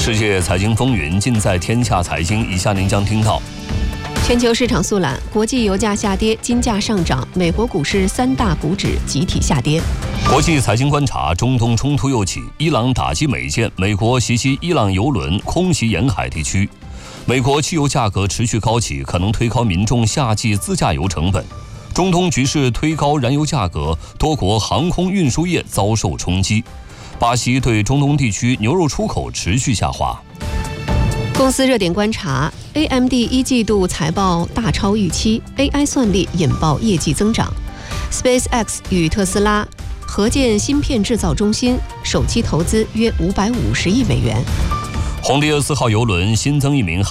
世界财经风云尽在天下财经，以下您将听到： 全球市场速览，国际油价下跌，金价上涨，美国股市3大股指集体下跌。 国际财经观察，中东冲突又起，伊朗打击美舰，美国袭击伊朗油轮，空袭沿海地区。美国汽油价格持续高企，可能推高民众夏季自驾游成本。中东局势推高燃油价格，多国航空运输业遭受冲击。巴西对中东地区牛肉出口持续下滑。 公司热点观察 ，AMD 一季度财报大超预期 ，AI 算力引爆业绩增长。SpaceX 与特斯拉合建芯片制造中心，首期投资约550亿美元。 红第尔4号邮轮新增1名